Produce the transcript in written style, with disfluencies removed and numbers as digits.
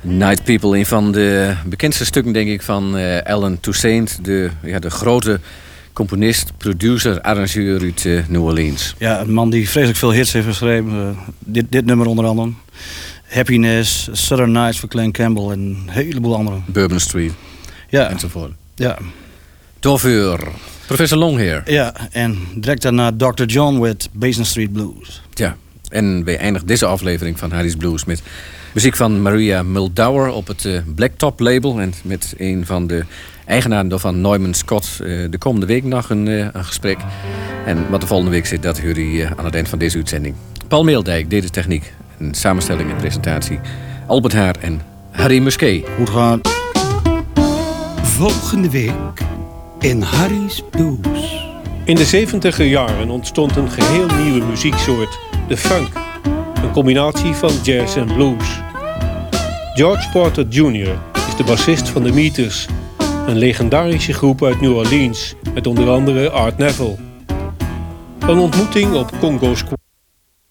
Night People, een van de bekendste stukken denk ik van Alan Toussaint, de grote componist, producer, arrangeur uit New Orleans. Ja, een man die vreselijk veel hits heeft geschreven. Dit nummer onder andere. Happiness, Southern Nights voor Glen Campbell en een heleboel andere. Bourbon Street, ja. enzovoort. Ja. Tofuur, Professor Longhair. Ja, en direct daarna Dr. John met Basin Street Blues. Ja, en wij eindigen deze aflevering van Harry's Blues met muziek van Maria Muldaur op het Blacktop label. En met een van de eigenaren van Neumann Scott de komende week nog een gesprek. En wat de volgende week zit, dat hoor je aan het eind van deze uitzending. Paul Meeldijk deed de techniek. Een samenstelling en presentatie. Albert Haar en Harry Musquet. Goed gaan. Volgende week in Harry's Blues. In de 70er jaren ontstond een geheel nieuwe muzieksoort, de funk. Een combinatie van jazz en blues. George Porter Jr. is de bassist van de Meters, een legendarische groep uit New Orleans met onder andere Art Neville. Een ontmoeting op Congo Square.